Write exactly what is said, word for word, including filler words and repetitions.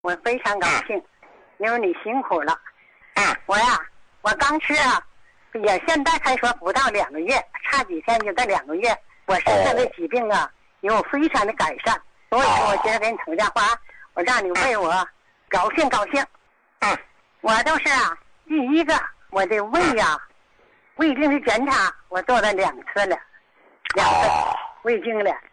我非常高兴， 嗯、 因为你辛苦了。 嗯， 我呀，我刚吃啊，也现在才说不到两个月，差几天就在两个月。我身上的疾病啊，有非常的改善，所以说我今天给你通电话，我让你为我高兴高兴。 嗯， 我就是啊，第一个我的胃呀、啊，胃镜的检查我做了两次了，两次胃镜了。